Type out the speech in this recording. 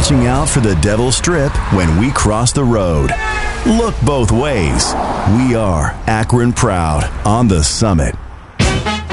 watching out for the Devil's Strip when we cross the road. Look both ways. We are Akron proud on the Summit.